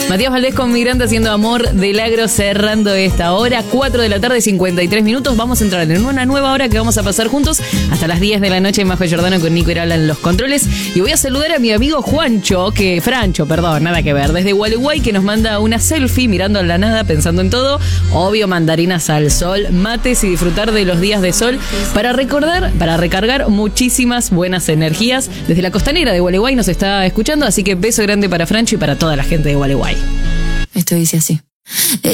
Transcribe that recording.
Matías Valdés con Migrante haciendo Amor del Agro, cerrando esta hora, 4 de la tarde, 53 minutos. Vamos a entrar en una nueva hora que vamos a pasar juntos hasta las 10 de la noche. Majo Giordano con Nico Iraola en los controles. Y voy a saludar a mi amigo Francho, nada que ver, desde Gualeguay, que nos manda una selfie mirando a la nada, pensando en todo. Obvio, mandarinas al sol, mates y disfrutar de los días de sol para recargar muchísimas buenas energías. Desde la costanera de Gualeguay nos está escuchando, así que beso grande para Francho y para toda la gente de Gualeguay. Esto dice así.